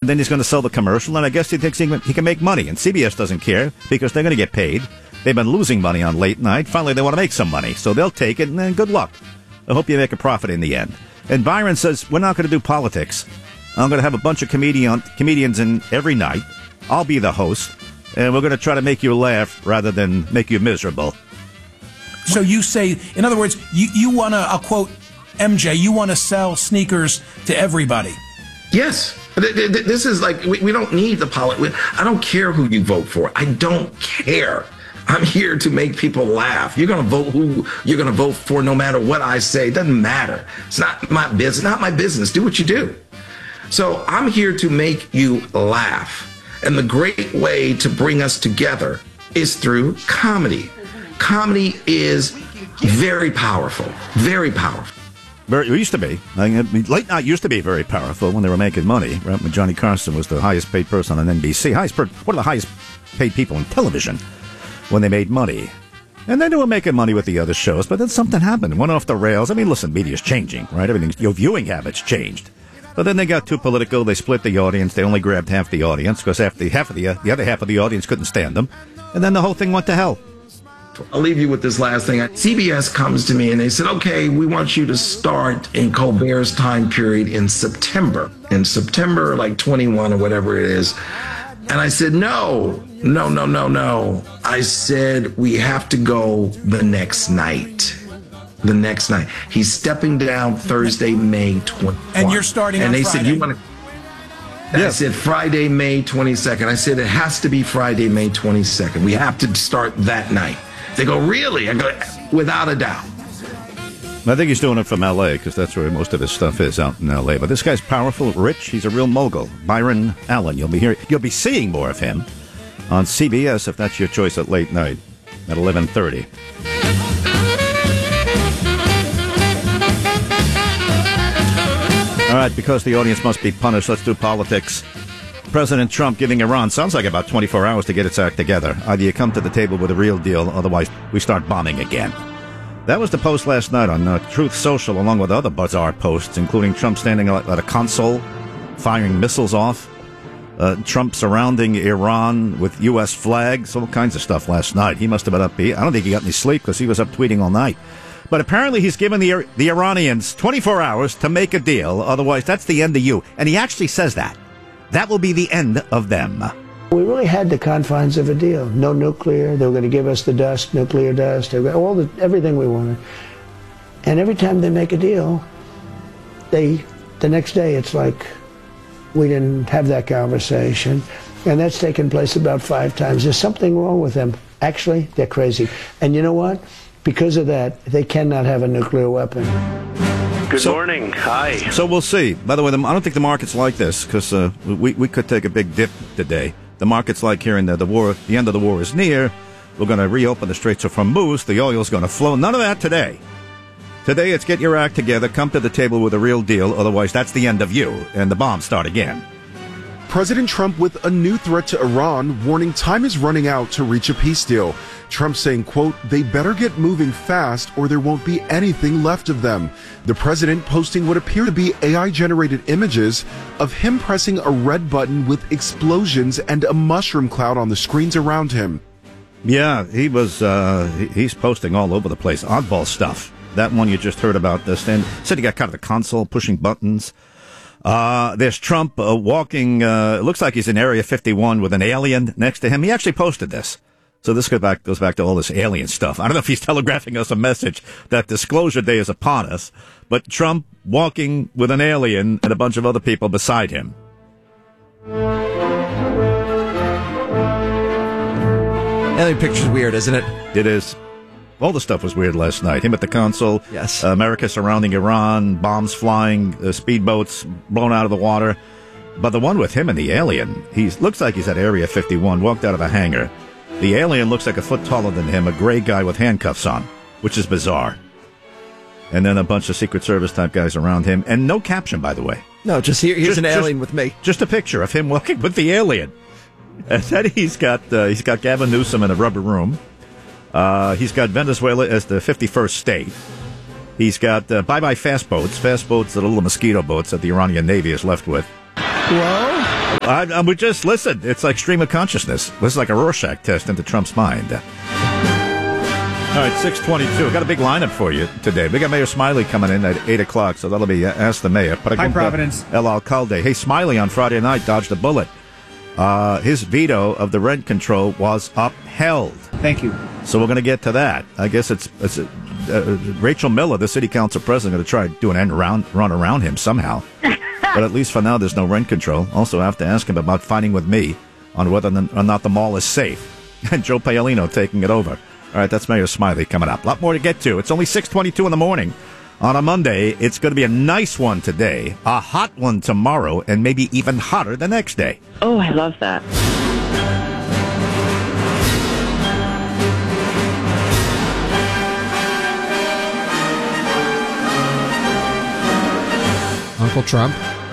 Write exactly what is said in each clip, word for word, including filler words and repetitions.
then he's going to sell the commercial, and I guess he thinks he can, he can make money. And C B S doesn't care because they're going to get paid. They've been losing money on late night. Finally, they want to make some money, so they'll take it, and then good luck. I hope you make a profit in the end. And Byron says, we're not going to do politics. I'm going to have a bunch of comedian, comedians in every night. I'll be the host, and we're going to try to make you laugh rather than make you miserable. So you say, in other words, you, you want to, I'll quote M J, you want to sell sneakers to everybody. Yes. This is like, we, we don't need the politics. I don't care who you vote for. I don't care. I'm here to make people laugh. You're going to vote who you're going to vote for no matter what I say. It doesn't matter. It's not my business. Not my business. Do what you do. So I'm here to make you laugh. And the great way to bring us together is through comedy. Comedy is very powerful. Very powerful. Very, it used to be. I mean, late night used to be very powerful when they were making money. Right? When Johnny Carson was the highest paid person on N B C. Highest per, one of the highest paid people in television when they made money. And then they were making money with the other shows, but then something happened. Went off the rails. I mean, listen, media's changing, right? Everything, your viewing habits changed. But then they got too political. They split the audience. They only grabbed half the audience because half the, half of the, uh, the other half of the audience couldn't stand them. And then the whole thing went to hell. I'll leave you with this last thing. C B S comes to me and they said, okay, we want you to start in Colbert's time period in September. In September, like twenty-one or whatever it is. And I said, no, no, no, no, no. I said, we have to go the next night. The next night. He's stepping down Thursday, May twenty-first. And you're starting and on they Friday. said, you want to... Yes. I said Friday, May twenty-second. I said, it has to be Friday, May twenty-second. We have to start that night. They go, really? I go, without a doubt. I think he's doing it from L A because that's where most of his stuff is, out in L A. But this guy's powerful, rich. He's a real mogul. Byron Allen. You'll be hearing, you'll be seeing more of him on C B S if that's your choice at late night at eleven thirty. All right, because the audience must be punished, let's do politics. President Trump giving Iran sounds like about twenty-four hours to get its act together. Either you come to the table with a real deal, otherwise we start bombing again. That was the post last night on uh, Truth Social, along with other bizarre posts, including Trump standing at a console, firing missiles off, uh, Trump surrounding Iran with U S flags, all kinds of stuff last night. He must have been up. I don't think he got any sleep because he was up tweeting all night. But apparently he's given the the Iranians twenty-four hours to make a deal, otherwise that's the end of you. And he actually says that. That will be the end of them. We really had the confines of a deal. No nuclear. They were going to give us the dust, nuclear dust, all the everything we wanted. And every time they make a deal, they the next day it's like we didn't have that conversation. And that's taken place about five times. There's something wrong with them. Actually, they're crazy. And you know what? Because of that, they cannot have a nuclear weapon. Good so, morning. Hi. So we'll see. By the way, the, I don't think the market's like this because uh, we we could take a big dip today. The market's like hearing that the war, the end of the war is near. We're going to reopen the Straits of Hormuz. The oil's going to flow. None of that today. Today, it's get your act together, come to the table with a real deal. Otherwise, that's the end of you, and the bombs start again. President Trump with a new threat to Iran, warning time is running out to reach a peace deal. Trump saying, quote, they better get moving fast or there won't be anything left of them. The president posting what appear to be A I-generated images of him pressing a red button with explosions and a mushroom cloud on the screens around him. Yeah, he was, uh, he, he's posting all over the place. Oddball stuff. That one you just heard about. The stand said he got kind of the console pushing buttons. Uh, there's Trump uh, walking, uh, it looks like he's in Area fifty-one with an alien next to him. He actually posted this. So this goes back, goes back to all this alien stuff. I don't know if he's telegraphing us a message that Disclosure Day is upon us, but Trump walking with an alien and a bunch of other people beside him. Alien picture's weird, isn't it? It is. All the stuff was weird last night. Him at the console. Yes. Uh, America surrounding Iran, bombs flying, uh, speedboats blown out of the water. But the one with him and the alien, he looks like he's at Area fifty-one, walked out of a hangar. The alien looks like a foot taller than him, a gray guy with handcuffs on, which is bizarre. And then a bunch of Secret Service type guys around him. And no caption, by the way. No, just here, here's just, an alien just, with me. Just a picture of him walking with the alien. And then he's got, uh, he's got Gavin Newsom in a rubber room. Uh, he's got Venezuela as the fifty-first state. He's got uh, bye-bye fast boats. Fast boats are the little mosquito boats that the Iranian Navy is left with. Well, I, I would just listen. It's like stream of consciousness. This is like a Rorschach test into Trump's mind. All right, six twenty-two. Got a big lineup for you today. We got Mayor Smiley coming in at eight o'clock, so that'll be uh, Ask the Mayor. Hi, Providence. El Alcalde. Hey, Smiley on Friday night dodged a bullet. Uh, his veto of the rent control was upheld. Thank you. So we're going to get to that. I guess it's, it's uh, uh, Rachel Miller, the city council president, going to try to do an end round, run around him somehow. But at least for now, there's no rent control. Also, I have to ask him about fighting with me on whether or not the mall is safe. And Joe Paolino taking it over. All right, that's Mayor Smiley coming up. A lot more to get to. It's only six twenty-two in the morning. On a Monday, it's going to be a nice one today, a hot one tomorrow, and maybe even hotter the next day. Oh, I love that. Uncle Trump.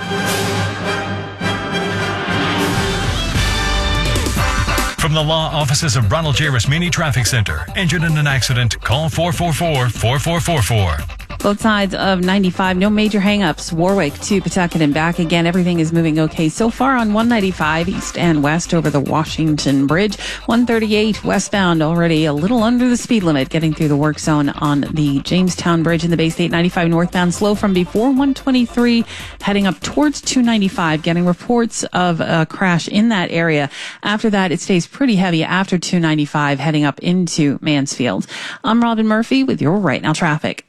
From the law offices of Ronald J. Rasmini Traffic Center. Injured in an accident? Call four four four, four four four four. Both sides of ninety-five, no major hangups. Warwick to Pawtucket and back again. Everything is moving okay so far on one ninety-five east and west over the Washington Bridge. one thirty-eight westbound, already a little under the speed limit, getting through the work zone on the Jamestown Bridge in the Bay State. ninety-five northbound, slow from before one twenty-three, heading up towards two ninety-five, getting reports of a crash in that area. After that, it stays pretty heavy after two ninety-five, heading up into Mansfield. I'm Robin Murphy with your Right Now traffic.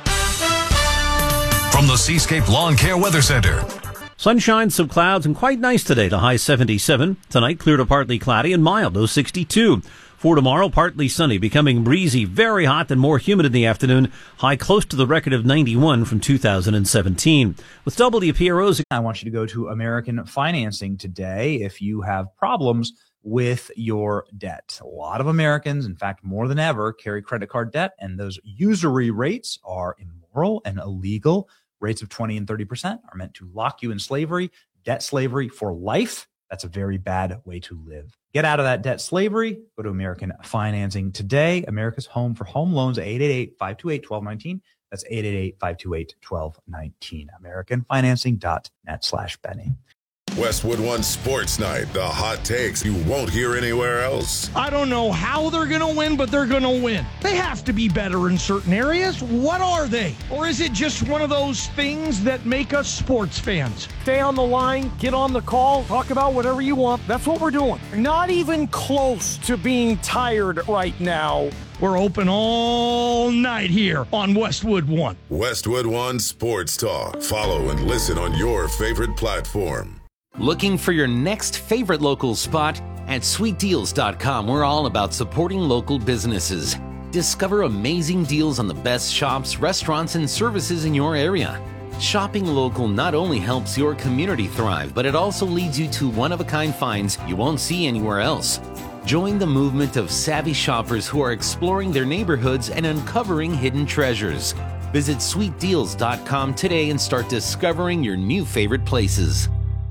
From the Seascape Lawn Care Weather Center. Sunshine, some clouds, and quite nice today. The high seventy-seven. Tonight, clear to partly cloudy and mild, low sixty-two. For tomorrow, partly sunny, becoming breezy, very hot and more humid in the afternoon. High close to the record of ninety-one from two thousand seventeen. With W P R O's... I want you to go to American Financing today if you have problems with your debt. A lot of Americans, in fact, more than ever, carry credit card debt, and those usury rates are immoral and illegal. Rates of twenty and thirty percent are meant to lock you in slavery, debt slavery for life. That's a very bad way to live. Get out of that debt slavery. Go to American Financing today. America's home for home loans, eight eight eight, five two eight, one two one nine. That's eight eight eight, five two eight, one two one nine. American Financing dot net slash Benny. Westwood One Sports Night. The hot takes you won't hear anywhere else. I don't know how they're going to win, but they're going to win. They have to be better in certain areas. What are they? Or is it just one of those things that make us sports fans? Stay on the line, get on the call, talk about whatever you want. That's what we're doing. Not even close to being tired right now. We're open all night here on Westwood One. Westwood One Sports Talk. Follow and listen on your favorite platform. Looking for your next favorite local spot? At sweet deals dot com, we're all about supporting local businesses. Discover amazing deals on the best shops, restaurants, and services in your area. Shopping local not only helps your community thrive, but it also leads you to one-of-a-kind finds you won't see anywhere else. Join the movement of savvy shoppers who are exploring their neighborhoods and uncovering hidden treasures. Visit sweet deals dot com today and start discovering your new favorite places.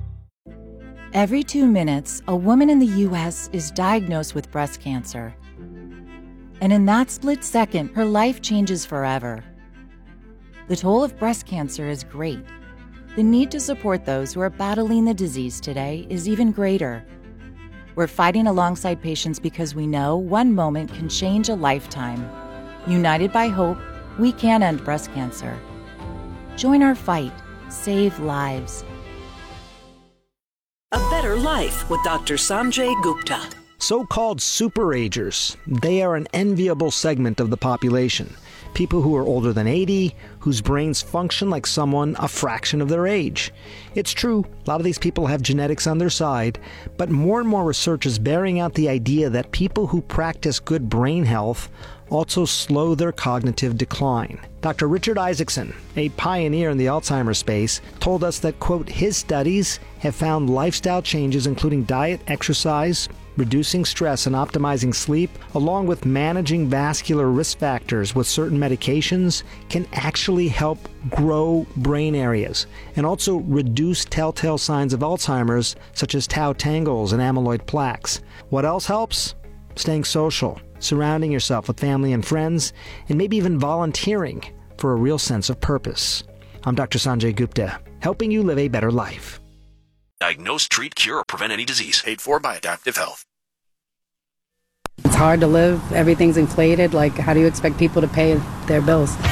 Every two minutes, a woman in the U S is diagnosed with breast cancer. And in that split second, her life changes forever. The toll of breast cancer is great. The need to support those who are battling the disease today is even greater. We're fighting alongside patients because we know one moment can change a lifetime. United by hope, we can end breast cancer. Join our fight. Save lives. A better life with Doctor Sanjay Gupta. So-called superagers. They are an enviable segment of the population. People who are older than eighty, whose brains function like someone a fraction of their age. It's true, a lot of these people have genetics on their side, but more and more research is bearing out the idea that people who practice good brain health also slow their cognitive decline. Doctor Richard Isaacson, a pioneer in the Alzheimer's space, told us that, quote, his studies have found lifestyle changes including diet, exercise, reducing stress and optimizing sleep, along with managing vascular risk factors with certain medications, can actually help grow brain areas and also reduce telltale signs of Alzheimer's, such as tau tangles and amyloid plaques. What else helps? Staying social, surrounding yourself with family and friends, and maybe even volunteering for a real sense of purpose. I'm Doctor Sanjay Gupta, helping you live a better life. Diagnose, treat, cure, or prevent any disease. Paid for by Adaptive Health. It's hard to live. Everything's inflated. Like, how do you expect people to pay their bills? All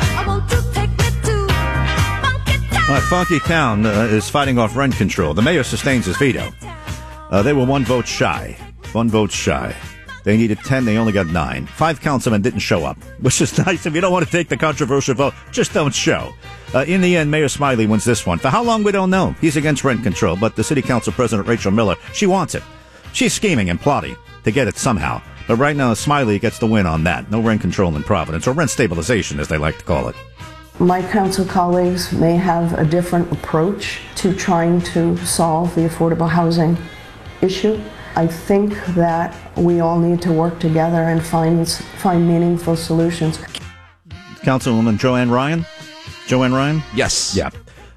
right, Funky Town uh, is fighting off rent control. The mayor sustains his veto. Uh, they were one vote shy. One vote shy. They needed ten. They only got nine. Five councilmen didn't show up, which is nice. If you don't want to take the controversial vote, just don't show. Uh, in the end, Mayor Smiley wins this one. For how long, we don't know. He's against rent control, but the city council president, Rachel Miller, she wants it. She's scheming and plotting to get it somehow. But right now, Smiley gets the win on that. No rent control in Providence, or rent stabilization, as they like to call it. My council colleagues may have a different approach to trying to solve the affordable housing issue. I think that we all need to work together and find find meaningful solutions. Councilwoman Joanne Ryan? Joanne Ryan? Yes. Yeah.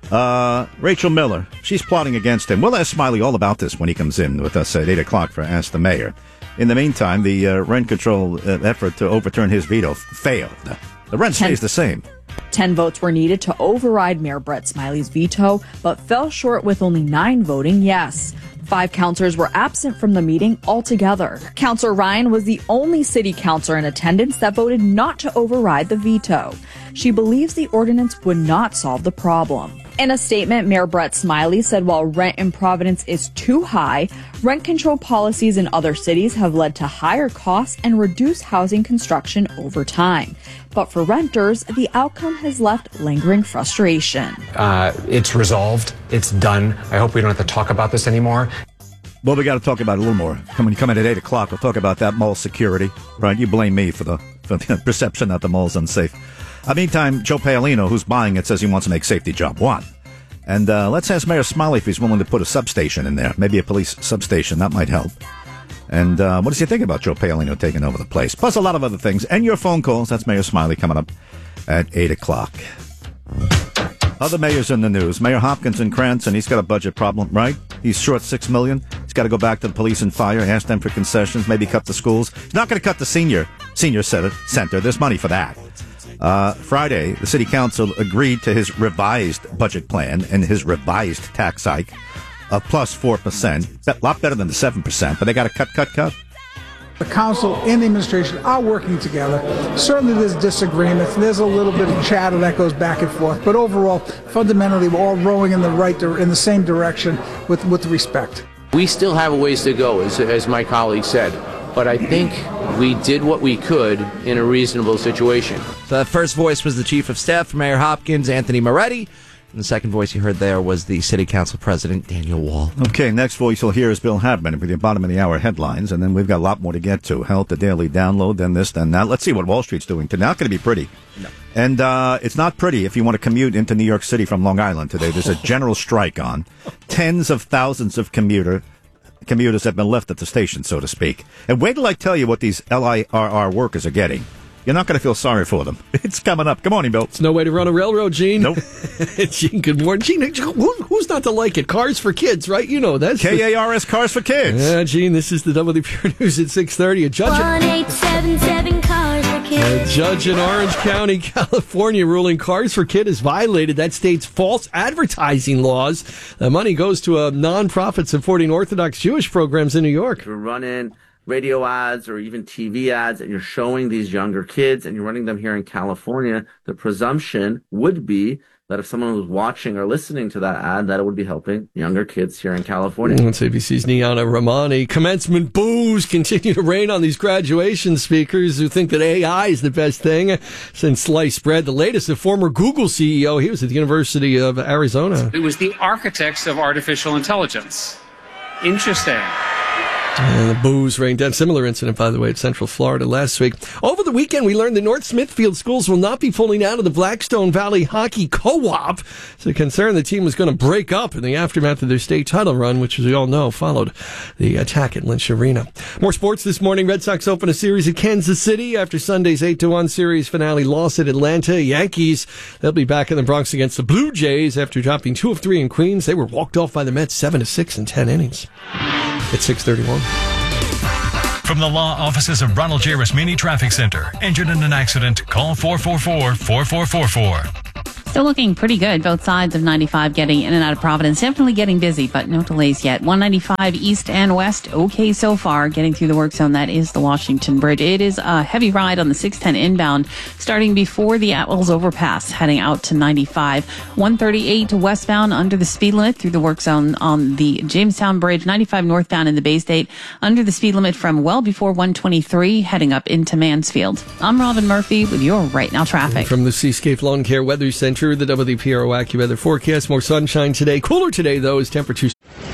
Uh, Rachel Miller, she's plotting against him. We'll ask Smiley all about this when he comes in with us at eight o'clock for Ask the Mayor. In the meantime, the uh, rent control uh, effort to overturn his veto f- failed. The rent stays the same. Ten votes were needed to override Mayor Brett Smiley's veto, but fell short with only nine voting yes. Five councilors were absent from the meeting altogether. Councilor Ryan was the only city councilor in attendance that voted not to override the veto. She believes the ordinance would not solve the problem. In a statement, Mayor Brett Smiley said while rent in Providence is too high, rent control policies in other cities have led to higher costs and reduced housing construction over time. But for renters, the outcome has left lingering frustration. Uh, it's resolved. It's done. I hope we don't have to talk about this anymore. Well, we got to talk about it a little more. When you come in at eight o'clock, we'll talk about that mall security. Right? You blame me for the, for the perception that the mall's unsafe. Uh, meantime, Joe Paolino, who's buying it, says he wants to make safety job one. And uh, let's ask Mayor Smiley if he's willing to put a substation in there. Maybe a police substation. That might help. And uh, what does he think about Joe Paolino taking over the place? Plus a lot of other things. And your phone calls. That's Mayor Smiley coming up at eight o'clock. Other mayors in the news. Mayor Hopkins in Cranston, he's got a budget problem, right? He's short six million dollars. He's got to go back to the police and fire, ask them for concessions, maybe cut the schools. He's not going to cut the senior senior center. There's money for that. Uh, Friday, the city council agreed to his revised budget plan and his revised tax hike of plus four percent. A lot better than the seven percent, but they got to cut, cut, cut. The council and the administration are working together. Certainly there's disagreements. There's a little bit of chatter that goes back and forth. But overall, fundamentally, we're all rowing in the right, in the same direction with, with respect. We still have a ways to go, as, as my colleague said. But I think we did what we could in a reasonable situation. So that first voice was the Chief of Staff for Mayor Hopkins, Anthony Moretti. And the second voice you heard there was the City Council President, Daniel Wall. Okay, next voice you'll hear is Bill Habman with the bottom of the hour headlines. And then we've got a lot more to get to. Health, the daily download, then this, then that. Let's see what Wall Street's doing today. Not going to be pretty. No. And uh, it's not pretty if you want to commute into New York City from Long Island today. There's a general strike on. Tens of thousands of commuter commuters have been left at the station, so to speak. And wait till I tell you what these L I R R workers are getting. You're not going to feel sorry for them. It's coming up. Good morning, Bill. It's no way to run a railroad, Gene. Nope. Gene, good morning. Gene, who, who's not to like it? Cars for Kids, right? You know that. K A R S, Cars for Kids. Yeah, Gene, this is the W P R News at six thirty. A judge, one eight seven seven Cars for Kids. A judge in Orange County, California, ruling Cars for Kids has violated that state's false advertising laws. The money goes to a nonprofit supporting Orthodox Jewish programs in New York. You're running radio ads or even T V ads, and you're showing these younger kids and you're running them here in California, the presumption would be that if someone was watching or listening to that ad, that it would be helping younger kids here in California. That's A B C's Niana Ramani. Commencement boos continue to rain on these graduation speakers who think that A I is the best thing since sliced bread. The latest, a former Google C E O, he was at the University of Arizona. It was the architects of artificial intelligence. Interesting. And the booze rained down. Similar incident, by the way, at Central Florida last week. Over the weekend, we learned that North Smithfield schools will not be pulling out of the Blackstone Valley Hockey Co-op. It's a concern the team was going to break up in the aftermath of their state title run, which, as we all know, followed the attack at Lynch Arena. More sports this morning. Red Sox open a series at Kansas City after Sunday's eight to one series finale loss at Atlanta. Yankees, they'll be back in the Bronx against the Blue Jays after dropping two of three in Queens. They were walked off by the Mets seven to six in ten innings. It's six thirty-one. From the law offices of Ronald Jairus Mini Traffic Center. Injured in an accident? Call four four four, four four four four. Still looking pretty good. Both sides of ninety-five getting in and out of Providence. Definitely getting busy, but no delays yet. one ninety-five east and west, okay so far. Getting through the work zone, that is the Washington Bridge. It is a heavy ride on the six ten inbound, starting before the Atwells overpass, heading out to ninety-five. one thirty-eight westbound under the speed limit through the work zone on the Jamestown Bridge. ninety-five northbound in the Bay State under the speed limit from well before one twenty-three, heading up into Mansfield. I'm Robin Murphy with your Right Now traffic. From the Seascape Lawn Care Weather Center, the W P R O AccuWeather forecast. More sunshine today. Cooler today, though, as temperatures.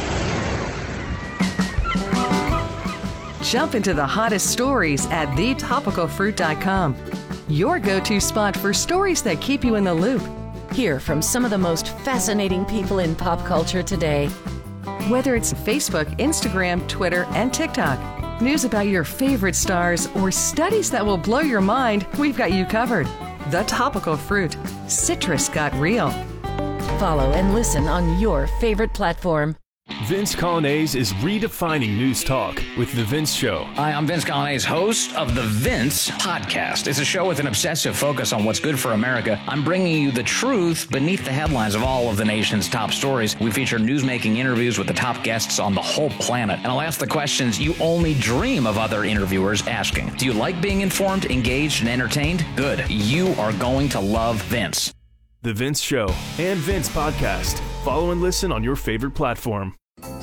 Jump into the hottest stories at the topical fruit dot com. Your go-to spot for stories that keep you in the loop. Hear from some of the most fascinating people in pop culture today. Whether it's Facebook, Instagram, Twitter, and TikTok, news about your favorite stars, or studies that will blow your mind, we've got you covered. The Topical Fruit. Citrus got real. Follow and listen on your favorite platform. Vince Colonnese is redefining news talk with The Vince Show. Hi, I'm Vince Colonnese, host of The Vince Podcast. It's a show with an obsessive focus on what's good for America. I'm bringing you the truth beneath the headlines of all of the nation's top stories. We feature newsmaking interviews with the top guests on the whole planet. And I'll ask the questions you only dream of other interviewers asking. Do you like being informed, engaged, and entertained? Good. You are going to love Vince. The Vince Show and Vince Podcast. Follow and listen on your favorite platform.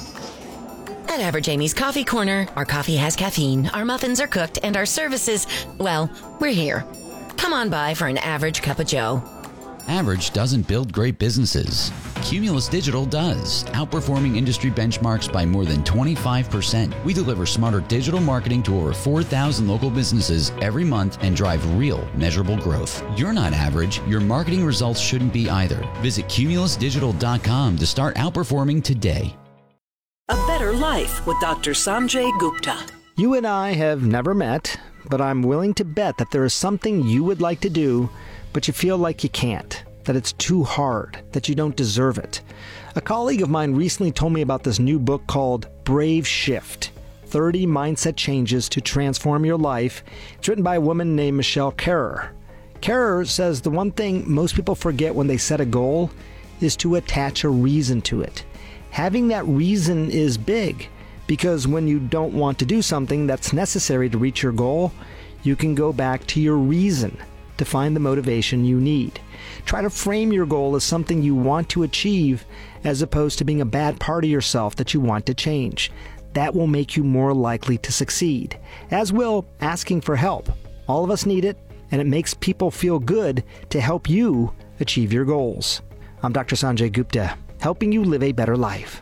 At Average Amy's Coffee Corner, our coffee has caffeine, our muffins are cooked, and our services, well, we're here. Come on by for an average cup of joe. Average doesn't build great businesses. Cumulus Digital does, outperforming industry benchmarks by more than twenty-five percent. We deliver smarter digital marketing to over four thousand local businesses every month and drive real, measurable growth. You're not average. Your marketing results shouldn't be either. Visit cumulus digital dot com to start outperforming today. A Better Life with Doctor Sanjay Gupta. You and I have never met, but I'm willing to bet that there is something you would like to do, but you feel like you can't, that it's too hard, that you don't deserve it. A colleague of mine recently told me about this new book called Brave Shift, thirty Mindset Changes to Transform Your Life. It's written by a woman named Michelle Kerrer. Kerrer says the one thing most people forget when they set a goal is to attach a reason to it. Having that reason is big, because when you don't want to do something that's necessary to reach your goal, you can go back to your reason to find the motivation you need. Try to frame your goal as something you want to achieve, as opposed to being a bad part of yourself that you want to change. That will make you more likely to succeed, as will asking for help. All of us need it, and it makes people feel good to help you achieve your goals. I'm Doctor Sanjay Gupta, helping you live a better life.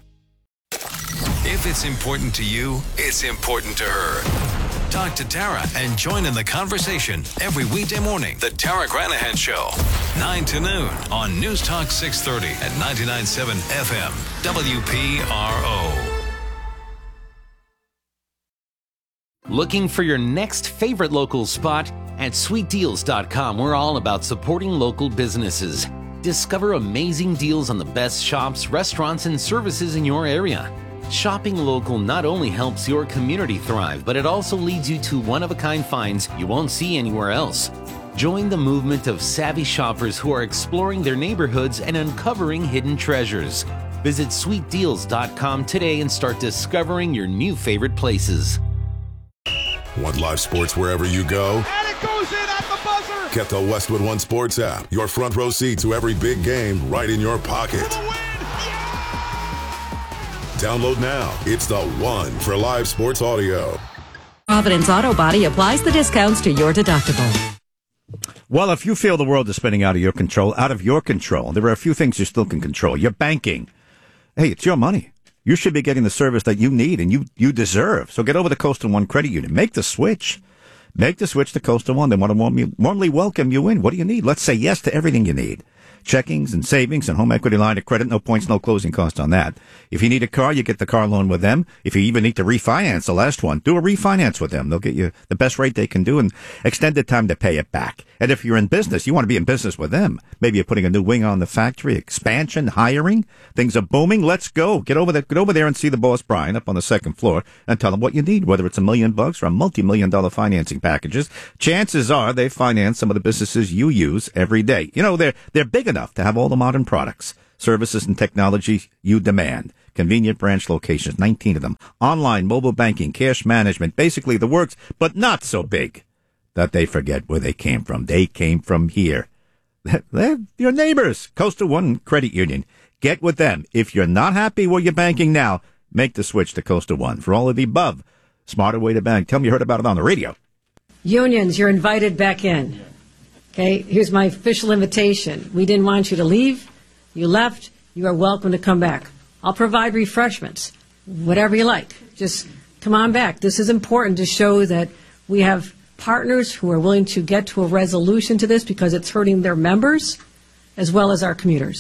If it's important to you, it's important to her. Talk to Tara and join in the conversation every weekday morning. The Tara Granahan Show, nine to noon on News Talk six thirty at ninety-nine point seven F M, W P R O. Looking for your next favorite local spot? At sweet deals dot com, we're all about supporting local businesses. Discover amazing deals on the best shops, restaurants, and services in your area. Shopping local not only helps your community thrive, but it also leads you to one-of-a-kind finds you won't see anywhere else. Join the movement of savvy shoppers who are exploring their neighborhoods and uncovering hidden treasures. Visit sweet deals dot com today and start discovering your new favorite places. Want live sports wherever you go? And it goes in at the buzzer! Get the Westwood One Sports app. Your front row seat to every big game right in your pocket. Download now. It's the one for live sports audio. Providence Auto Body applies the discounts to your deductible. Well, if you feel the world is spinning out of your control, out of your control, there are a few things you still can control. Your banking. Hey, it's your money. You should be getting the service that you need and you, you deserve. So get over to Coastal One Credit Union. Make the switch. Make the switch to Coastal One. They want to warm you, warmly welcome you in. What do you need? Let's say yes to everything you need. Checkings and savings and home equity line of credit. No points, no closing cost on that. If you need a car, you get the car loan with them. If you even need to refinance the last one, do a refinance with them. They'll get you the best rate they can do and extended time to pay it back. And if you're in business, you want to be in business with them. Maybe you're putting a new wing on the factory, expansion, hiring. Things are booming. Let's go. Get over there, get over there and see the boss, Brian, up on the second floor and tell him what you need, whether it's a million bucks or a multi-million dollar financing packages. Chances are they finance some of the businesses you use every day. You know, they're, they're big enough enough to have all the modern products, services, and technology you demand. Convenient branch locations, nineteen of them. Online, mobile banking, cash management, basically the works, but not so big that they forget where they came from. They came from here. They're your neighbors. Coastal One Credit Union. Get with them. If you're not happy where you're banking now, make the switch to Coastal One. For all of the above, smarter way to bank. Tell me you heard about it on the radio. Unions, you're invited back in. Okay, here's my official invitation. We didn't want you to leave. You left. You are welcome to come back. I'll provide refreshments, whatever you like. Just come on back. This is important to show that we have partners who are willing to get to a resolution to this because it's hurting their members as well as our commuters.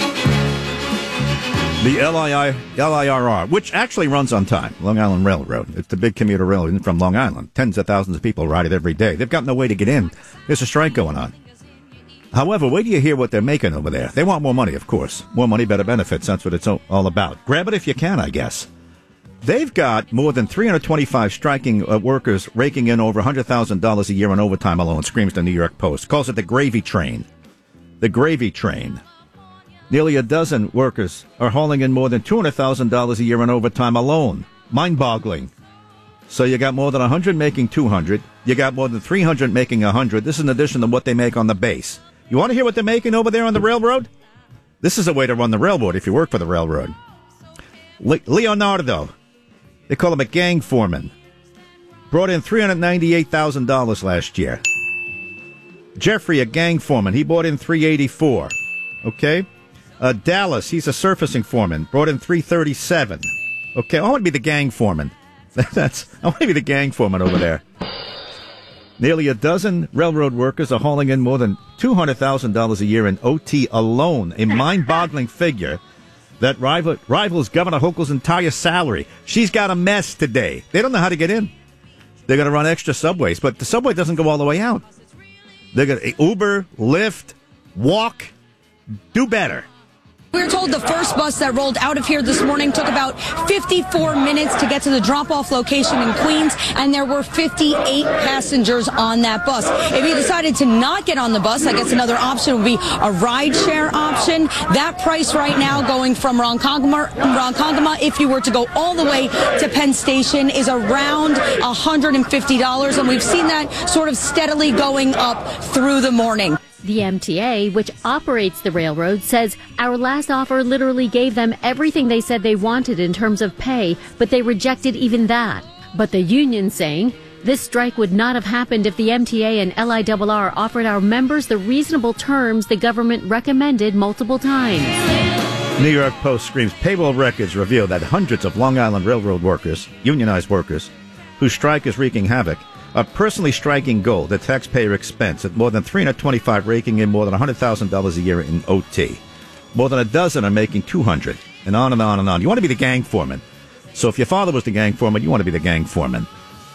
The L I I L I R R, which actually runs on time, Long Island Railroad. It's the big commuter railroad from Long Island. Tens of thousands of people ride it every day. They've got no way to get in. There's a strike going on. However, wait till you hear what they're making over there. They want more money, of course. More money, better benefits. That's what it's all about. Grab it if you can, I guess. They've got more than three hundred twenty-five striking uh, workers raking in over one hundred thousand dollars a year on overtime alone, screams the New York Post. Calls it the gravy train. The gravy train. Nearly a dozen workers are hauling in more than two hundred thousand dollars a year on overtime alone. Mind-boggling. So you got more than one hundred making two hundred. You got more than three hundred making one hundred. This is in addition to what they make on the base. You want to hear what they're making over there on the railroad? This is a way to run the railroad if you work for the railroad. Le- Leonardo, they call him a gang foreman, brought in three hundred ninety-eight thousand dollars last year. Jeffrey, a gang foreman, he brought in three hundred eighty-four thousand dollars. Okay? Uh, Dallas, he's a surfacing foreman, brought in three hundred thirty-seven thousand dollars. Okay, I want to be the gang foreman. That's I want to be the gang foreman over there. Nearly a dozen railroad workers are hauling in more than two hundred thousand dollars a year in O T alone, a mind-boggling figure that rival, rivals Governor Hochul's entire salary. She's got a mess today. They don't know how to get in. They're going to run extra subways, but the subway doesn't go all the way out. They're going to Uber, Lyft, walk, do better. We were told the first bus that rolled out of here this morning took about fifty-four minutes to get to the drop-off location in Queens, and there were fifty-eight passengers on that bus. If you decided to not get on the bus, I guess another option would be a ride-share option. That price right now going from Ronkonkoma, Ronkonkoma, if you were to go all the way to Penn Station, is around one hundred fifty dollars, and we've seen that sort of steadily going up through the morning. The M T A, which operates the railroad, says our last offer literally gave them everything they said they wanted in terms of pay, but they rejected even that. But the union saying this strike would not have happened if the M T A and L I R R offered our members the reasonable terms the government recommended multiple times. New York Post screams payroll records reveal that hundreds of Long Island Railroad workers, unionized workers, whose strike is wreaking havoc, are personally striking gold at taxpayer expense, at more than three hundred twenty-five raking in more than one hundred thousand dollars a year in O T. More than a dozen are making two hundred, and on and on and on. You want to be the gang foreman. So if your father was the gang foreman, you want to be the gang foreman.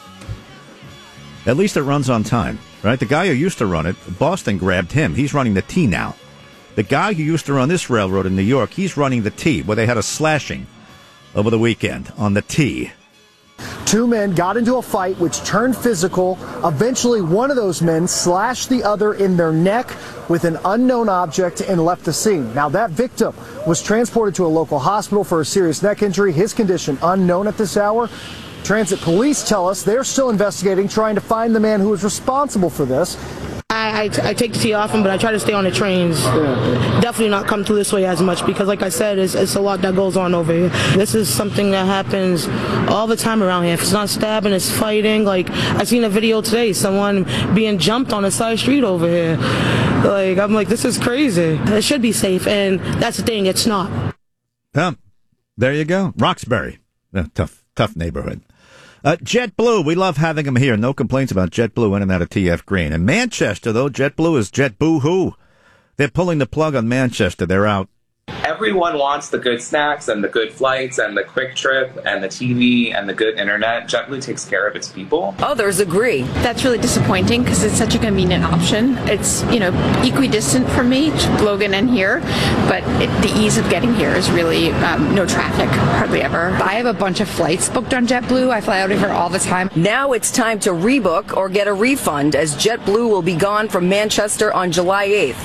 At least it runs on time, right? The guy who used to run it, Boston grabbed him. He's running the T now. The guy who used to run this railroad in New York, he's running the T, where they had a slashing over the weekend on the T. Two men got into a fight which turned physical. Eventually, one of those men slashed the other in their neck with an unknown object and left the scene. Now, that victim was transported to a local hospital for a serious neck injury. His condition unknown at this hour. Transit police tell us they're still investigating, trying to find the man who was responsible for this. I, I, I take the T often, but I try to stay on the trains. Definitely not come through this way as much because, like I said, it's, it's a lot that goes on over here. This is something that happens all the time around here. If it's not stabbing, it's fighting. Like, I seen a video today, someone being jumped on a side street over here. Like, I'm like, this is crazy. It should be safe, and that's the thing, it's not. Um, there you go. Roxbury. Uh, tough, tough neighborhood. Uh, JetBlue, we love having them here. No complaints about JetBlue in and out of T F Green. In Manchester, though, JetBlue is JetBoo-hoo. They're pulling the plug on Manchester. They're out. Everyone wants the good snacks and the good flights and the quick trip and the T V and the good internet. JetBlue takes care of its people. Others agree. That's really disappointing because it's such a convenient option. It's, you know, equidistant for me to Logan and here, but it, the ease of getting here is really um, no traffic, hardly ever. I have a bunch of flights booked on JetBlue. I fly out of here all the time. Now it's time to rebook or get a refund as JetBlue will be gone from Manchester on July eighth.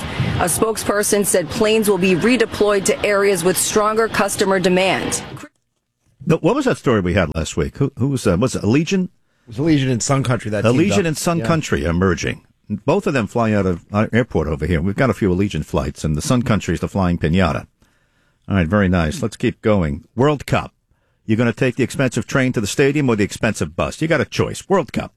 A spokesperson said planes will be redeployed to areas with stronger customer demand. What was that story we had last week? Who, who was that? Was it Allegiant? It was Allegiant and Sun Country. That Allegiant and Sun yeah. Country are merging. Both of them fly out of our airport over here. We've got a few Allegiant flights, and the Sun Country is the flying pinata. All right, very nice. Let's keep going. World Cup. You're going to take the expensive train to the stadium or the expensive bus? You got a choice. World Cup.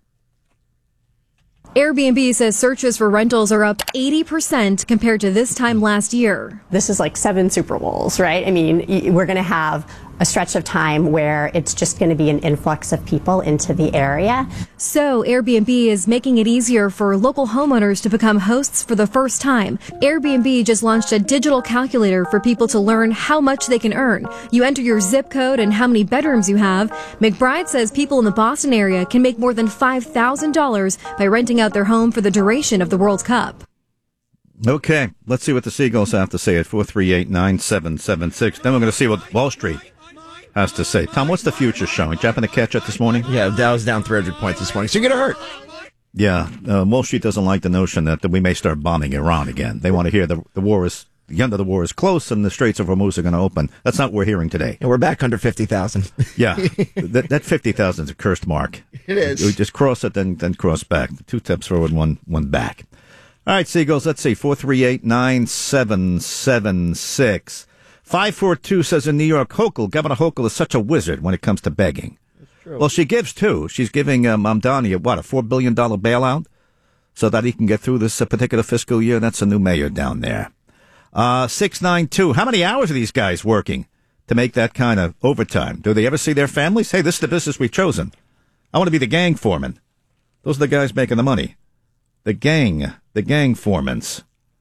Airbnb says searches for rentals are up eighty percent compared to this time last year. This is like seven Super Bowls, right? I mean, we're going to have a stretch of time where it's just going to be an influx of people into the area. So Airbnb is making it easier for local homeowners to become hosts for the first time. Airbnb just launched a digital calculator for people to learn how much they can earn. You enter your zip code and how many bedrooms you have. McBride says people in the Boston area can make more than five thousand dollars by renting out their home for the duration of the World Cup. Okay, let's see what the Seagulls have to say at four three eight, nine seven seven six. Then we're going to see what Wall Street has to say. Tom, what's the future showing? Did you happen to catch it this morning? Yeah, Dow was down three hundred points this morning, so you're going to hurt. Yeah, uh, Wall Street doesn't like the notion that, that we may start bombing Iran again. They want to hear the the war is, the end of the war is close and the Straits of Hormuz are going to open. That's not what we're hearing today. And we're back under fifty thousand. Yeah, that, that fifty thousand is a cursed mark. It is. We just cross it, then then cross back. Two steps forward, one one back. All right, Seagulls, let's see, four three eight, nine seven seven six. five four two says in New York, Hochul, Governor Hochul is such a wizard when it comes to begging. That's true. Well, she gives, too. She's giving uh, Mamdani, a, what, a four billion dollars bailout so that he can get through this uh, particular fiscal year. That's a new mayor down there. Uh, six nine two, how many hours are these guys working to make that kind of overtime? Do they ever see their families? Hey, this is the business we've chosen. I want to be the gang foreman. Those are the guys making the money. The gang, the gang foremans.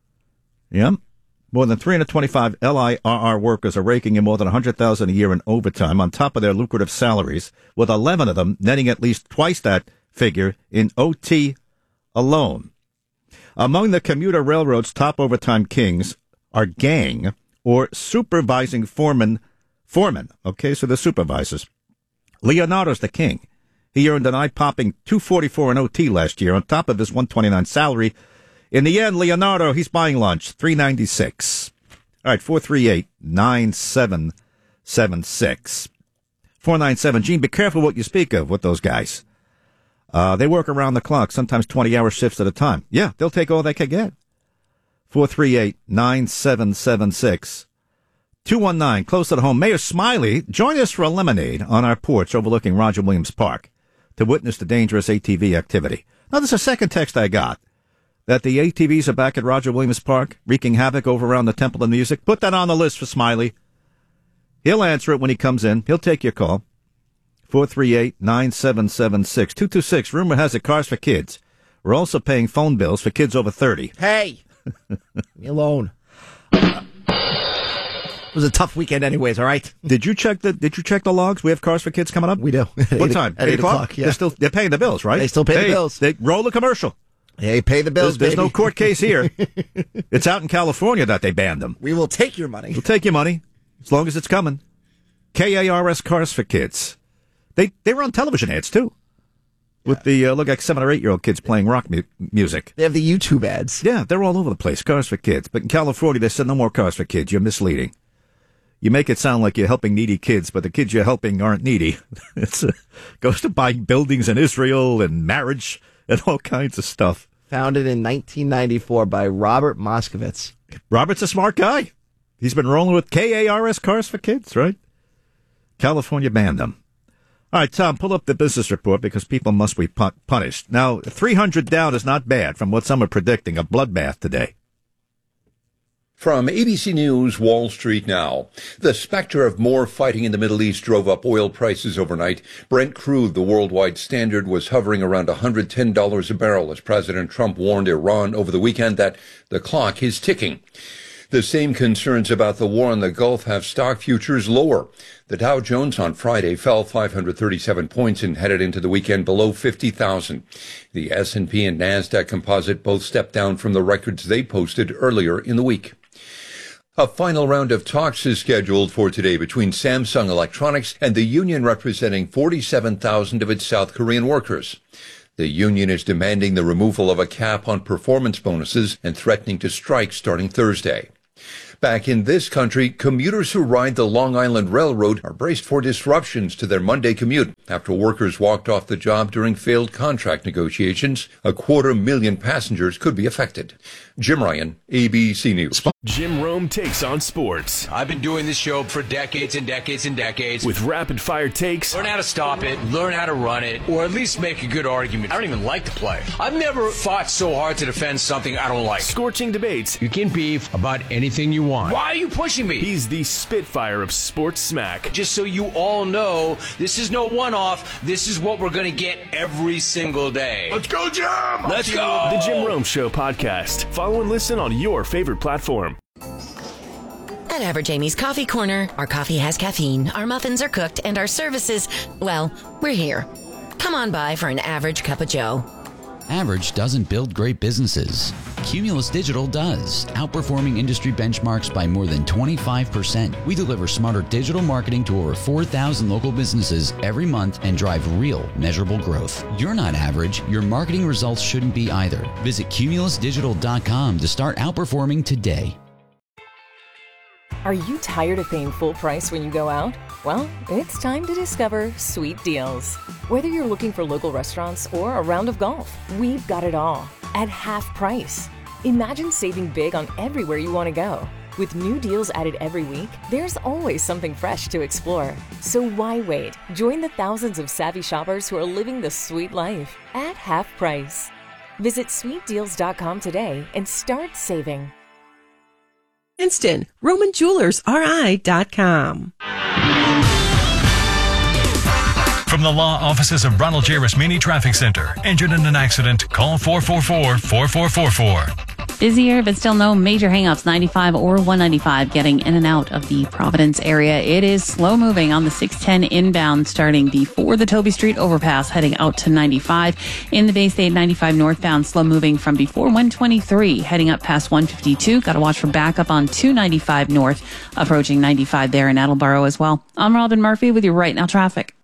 Yep. More than three hundred twenty-five L I R R workers are raking in more than one hundred thousand dollars a year in overtime on top of their lucrative salaries, with eleven of them netting at least twice that figure in O T alone. Among the commuter railroad's top overtime kings are gang or supervising foreman, foremen. Okay, so the supervisors. Leonardo's the king. He earned an eye-popping two forty-four in O T last year on top of his one twenty-nine salary. In the end, Leonardo, he's buying lunch, three ninety-six. All right, four three eight, nine seven seven six. four nine seven, Gene, be careful what you speak of with those guys. Uh, they work around the clock, sometimes twenty-hour shifts at a time. Yeah, they'll take all they can get. four three eight, nine seven seven six. two one nine, close to home. Mayor Smiley joined us for a lemonade on our porch overlooking Roger Williams Park to witness the dangerous A T V activity. Now, there's a second text I got that the A T Vs are back at Roger Williams Park, wreaking havoc over around the Temple of Music. Put that on the list for Smiley. He'll answer it when he comes in. He'll take your call. four three eight, nine seven seven six. two two six, rumor has it Cars for Kids. We're also paying phone bills for kids over thirty. Hey! Leave me alone. It was a tough weekend anyways, all right? Did you check the Did you check the logs? We have Cars for Kids coming up? We do. What time? At eight, eight o'clock? o'clock, yeah. They're, still, they're paying the bills, right? They still pay hey, the bills. They roll the commercial. Hey, pay the bills, There's, there's baby. no court case here. It's out in California that they banned them. We will take your money. We'll take your money, as long as it's coming. K A R S Cars for Kids. They they run television ads, too. With yeah. the, uh, look like seven or eight-year-old kids playing rock mu- music. They have the YouTube ads. Yeah, they're all over the place, Cars for Kids. But in California, they said no more Cars for Kids. You're misleading. You make it sound like you're helping needy kids, but the kids you're helping aren't needy. It uh, goes to buying buildings in Israel and marriage and all kinds of stuff. Founded in nineteen ninety-four by Robert Moskowitz. Robert's a smart guy. He's been rolling with K A R S Cars for Kids, right? California banned them. All right, Tom, pull up the business report because people must be pun- punished. Now, three hundred down is not bad from what some are predicting, a bloodbath today. From A B C News, Wall Street now. The specter of more fighting in the Middle East drove up oil prices overnight. Brent crude, the worldwide standard, was hovering around one hundred ten dollars a barrel as President Trump warned Iran over the weekend that the clock is ticking. The same concerns about the war in the Gulf have stock futures lower. The Dow Jones on Friday fell five hundred thirty-seven points and headed into the weekend below fifty thousand. The S and P and NASDAQ composite both stepped down from the records they posted earlier in the week. A final round of talks is scheduled for today between Samsung Electronics and the union representing forty-seven thousand of its South Korean workers. The union is demanding the removal of a cap on performance bonuses and threatening to strike starting Thursday. Back in this country, commuters who ride the Long Island Railroad are braced for disruptions to their Monday commute after workers walked off the job during failed contract negotiations. A quarter million passengers could be affected. Jim Ryan, A B C News. Jim Rome takes on sports. I've been doing this show for decades and decades and decades. With rapid-fire takes. Learn how to stop it, learn how to run it, or at least make a good argument. I don't even like the play. I've never fought so hard to defend something I don't like. Scorching debates. You can beef about anything you want. Why are you pushing me? He's the Spitfire of sports smack. Just so you all know, this is no one-off. This is what we're going to get every single day. Let's go, Jim! Let's go! The Jim Rome Show podcast. Follow and listen on your favorite platform. At Average Amy's Coffee Corner, our coffee has caffeine, our muffins are cooked, and our services, well, we're here. Come on by for an average cup of joe. Average doesn't build great businesses. Cumulus Digital does, outperforming industry benchmarks by more than twenty-five percent. We deliver smarter digital marketing to over four thousand local businesses every month and drive real, measurable growth. You're not average. Your marketing results shouldn't be either. Visit cumulus digital dot com to start outperforming today. Are you tired of paying full price when you go out? Well, it's time to discover Sweet Deals. Whether you're looking for local restaurants or a round of golf, we've got it all at half price. Imagine saving big on everywhere you want to go. With new deals added every week, there's always something fresh to explore. So why wait? Join the thousands of savvy shoppers who are living the sweet life at half price. Visit sweet deals dot com today and start saving. Instant. Roman Jewelers R I dot com. From the law offices of Ronald J. Rasmini Traffic Center. Injured in an accident? Call four four four, four four four four. Busier, but still no major hangups. ninety-five or one ninety-five getting in and out of the Providence area. It is slow moving on the six ten inbound starting before the Toby Street overpass heading out to ninety-five. In the Bay State ninety-five northbound, slow moving from before one twenty-three heading up past one fifty-two. Got to watch for backup on two ninety-five north approaching ninety-five there in Attleboro as well. I'm Robin Murphy with your Right Now traffic.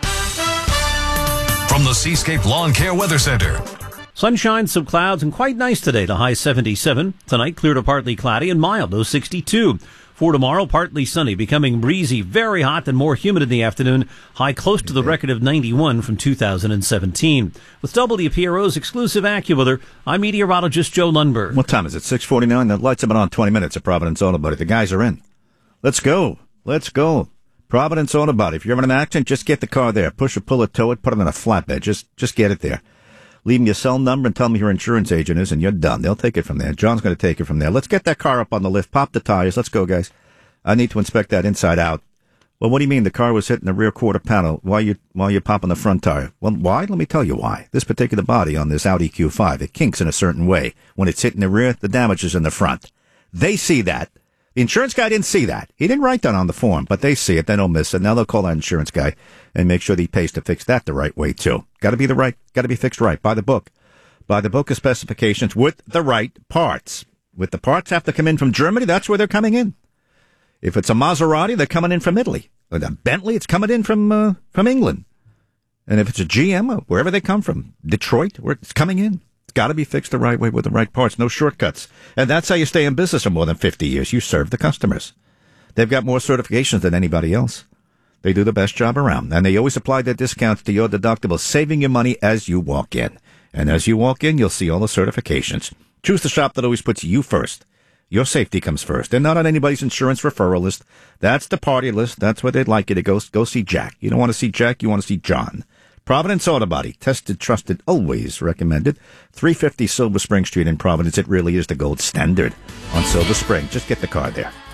From the Seascape Lawn Care Weather Center. Sunshine, some clouds, and quite nice today. The high seventy-seven. Tonight, clear to partly cloudy and mild, low sixty-two. For tomorrow, partly sunny, becoming breezy, very hot and more humid in the afternoon. High close to the record of ninety-one from two thousand seventeen. With W P R O's exclusive AccuWeather, I'm meteorologist Joe Lundberg. What time is it? six forty-nine? The lights have been on twenty minutes at Providence Auto Body. The guys are in. Let's go. Let's go. Providence Auto Body. If you're having an accident, just get the car there. Push it, pull it, tow it, put it on a flatbed. Just, just get it there. Leave them your cell number and tell them who your insurance agent is, and you're done. They'll take it from there. John's going to take it from there. Let's get that car up on the lift. Pop the tires. Let's go, guys. I need to inspect that inside out. Well, what do you mean the car was hitting the rear quarter panel while you while you're popping the front tire? Well, why? Let me tell you why. This particular body on this Audi Q five, it kinks in a certain way. When it's hitting the rear, the damage is in the front. They see that. The insurance guy didn't see that. He didn't write that on the form, but they see it. They don't miss it. Now they'll call that insurance guy and make sure that he pays to fix that the right way, too. Got to be the right, got to be fixed right. By the book. By the book of specifications with the right parts. With the parts have to come in from Germany, that's where they're coming in. If it's a Maserati, they're coming in from Italy. With a Bentley, it's coming in from uh, from England. And if it's a G M, wherever they come from, Detroit, where it's coming in. It's got to be fixed the right way with the right parts. No shortcuts. And that's how you stay in business for more than fifty years. You serve the customers. They've got more certifications than anybody else. They do the best job around. And they always apply their discounts to your deductible, saving you money as you walk in. And as you walk in, you'll see all the certifications. Choose the shop that always puts you first. Your safety comes first. They're not on anybody's insurance referral list. That's the party list. That's where they'd like you to go. Go see Jack. You don't want to see Jack. You want to see John. Providence Auto Body. Tested, trusted, always recommended. three fifty Silver Spring Street in Providence. It really is the gold standard on Silver Spring. Just get the car there.